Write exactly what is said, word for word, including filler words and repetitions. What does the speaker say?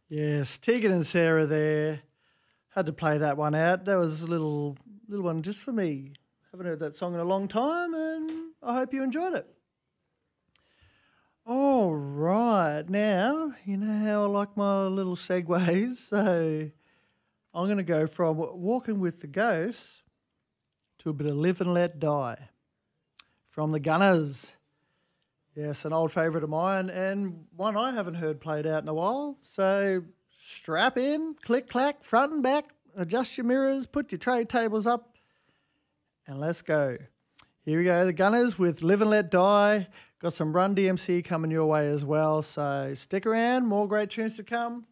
Yes, Tegan and Sarah there. Had to play that one out. That was a little little one just for me. Haven't heard that song in a long time, and I hope you enjoyed it. All right, now you know how I like my little segues, so I'm going to go from Walking with the Ghosts to a bit of Live and Let Die from the Gunners. Yes, an old favourite of mine and one I haven't heard played out in a while. So strap in, click, clack, front and back, adjust your mirrors, put your tray tables up, and let's go. Here we go, the Gunners with Live and Let Die. Got some Run D M C coming your way as well, so stick around, more great tunes to come.